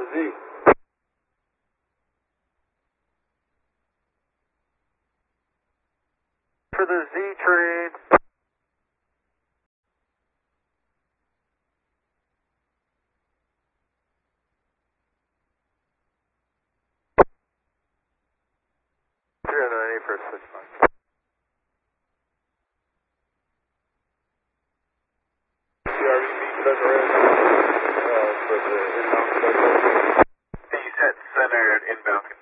Z. For the Z train. For switch 5. CRVC Federal for the inbound schedule. You said centered inbound.